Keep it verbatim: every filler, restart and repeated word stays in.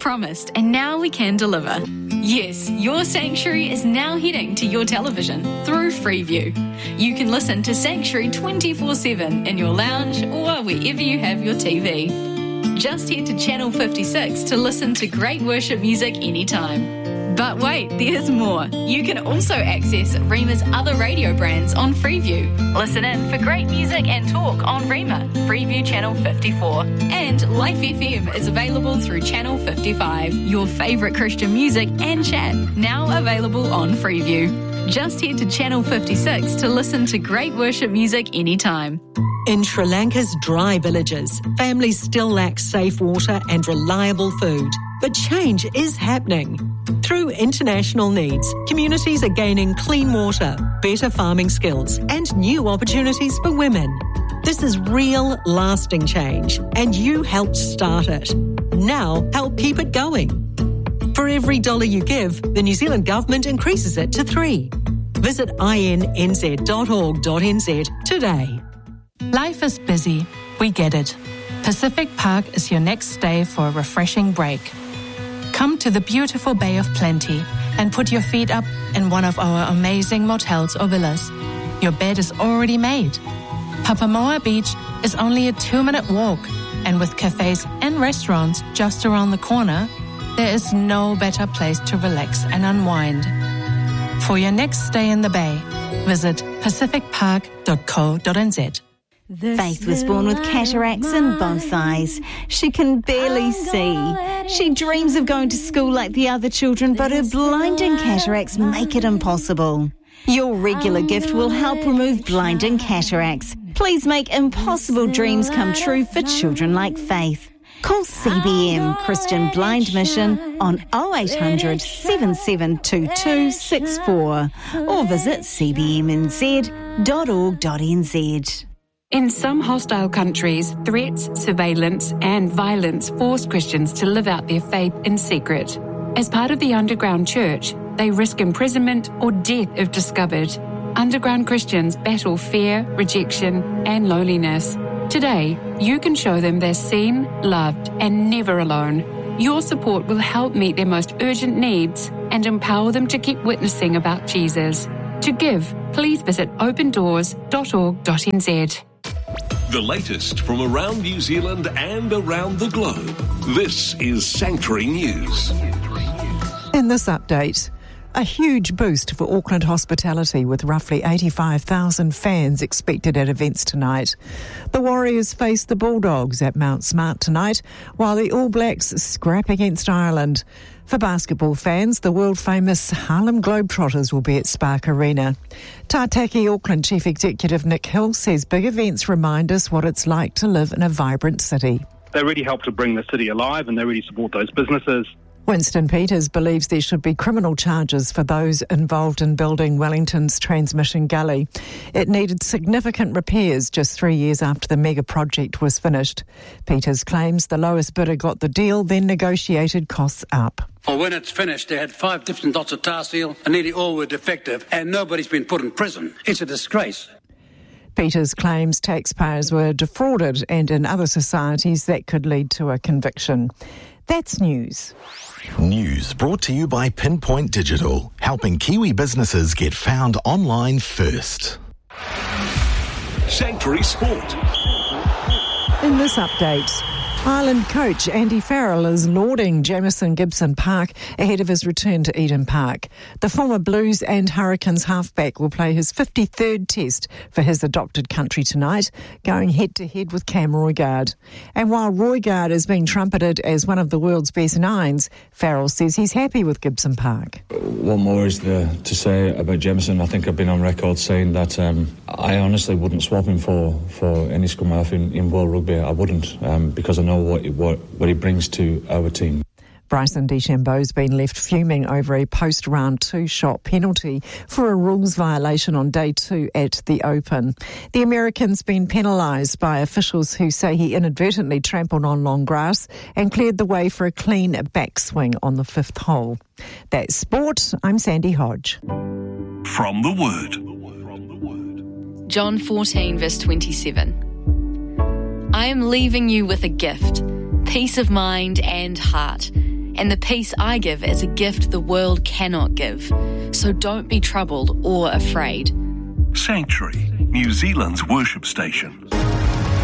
promised, and now we can deliver. Yes, your Sanctuary is now heading to your television through Freeview. You can listen to Sanctuary twenty-four seven in your lounge or wherever you have your T V. Just head to Channel fifty-six to listen to great worship music anytime. But wait, there's more. You can also access Rima's other radio brands on Freeview. Listen in for great music and talk on Rima, Freeview Channel fifty-four. And Life F M is available through Channel fifty-five. Your favourite Christian music and chat, now available on Freeview. Just head to Channel fifty-six to listen to great worship music anytime. In Sri Lanka's dry villages, families still lack safe water and reliable food. But change is happening. Through international needs, communities are gaining clean water, better farming skills, and new opportunities for women. This is real, lasting change, and you helped start it. Now, help keep it going. For every dollar you give, the New Zealand Government increases it to three. Visit i n n z dot org dot n z today. Life is busy. We get it. Pacific Park is your next stay for a refreshing break. Come to the beautiful Bay of Plenty and put your feet up in one of our amazing motels or villas. Your bed is already made. Papamoa Beach is only a two-minute walk, and with cafes and restaurants just around the corner, there is no better place to relax and unwind. For your next stay in the Bay, visit pacific park dot co dot n z. Faith was born with cataracts in both eyes. She can barely see. She dreams of going to school like the other children, but her blinding cataracts make it impossible. Your regular gift will help remove blinding cataracts. Please make impossible dreams come true for children like Faith. Call C B M Christian Blind Mission on oh eight hundred, seven seven two two six four or visit c b m n z dot org dot n z. In some hostile countries, threats, surveillance and violence force Christians to live out their faith in secret. As part of the underground church, they risk imprisonment or death if discovered. Underground Christians battle fear, rejection and loneliness. Today, you can show them they're seen, loved and never alone. Your support will help meet their most urgent needs and empower them to keep witnessing about Jesus. To give, please visit open doors dot org dot n z. The latest from around New Zealand and around the globe. This is Sanctuary News. In this update, a huge boost for Auckland hospitality with roughly eighty-five thousand fans expected at events tonight. The Warriors face the Bulldogs at Mount Smart tonight, while the All Blacks scrap against Ireland. For basketball fans, the world-famous Harlem Globetrotters will be at Spark Arena. Tātaki Auckland Chief Executive Nick Hill says big events remind us what it's like to live in a vibrant city. They really help to bring the city alive and they really support those businesses. Winston Peters believes there should be criminal charges for those involved in building Wellington's transmission gully. It needed significant repairs just three years after the mega project was finished. Peters claims the lowest bidder got the deal, then negotiated costs up. Well, when it's finished, they had five different lots of tar seal and nearly all were defective and nobody's been put in prison. It's a disgrace. Peters claims taxpayers were defrauded and in other societies that could lead to a conviction. That's news. News brought to you by Pinpoint Digital, helping Kiwi businesses get found online first. Sanctuary Sport. In this update, Ireland coach Andy Farrell is lauding Jamison Gibson Park ahead of his return to Eden Park. The former Blues and Hurricanes halfback will play his fifty-third test for his adopted country tonight, going head-to-head with Cam Roigard. And while Roigard is being trumpeted as one of the world's best nines, Farrell says he's happy with Gibson Park. What more is there to say about Jamison? I think I've been on record saying that um, I honestly wouldn't swap him for, for any scrum half in, in World Rugby. I wouldn't, um, because I know what, what what he brings to our team. Bryson DeChambeau's been left fuming over a post-round two-shot penalty for a rules violation on day two at the Open. The American's been penalised by officials who say he inadvertently trampled on long grass and cleared the way for a clean backswing on the fifth hole. That's sport. I'm Sandy Hodge. From the Word. John fourteen, verse twenty-seven. I am leaving you with a gift, peace of mind and heart. and the peace I give is a gift the world cannot give. So don't be troubled or afraid. Sanctuary, New Zealand's worship station.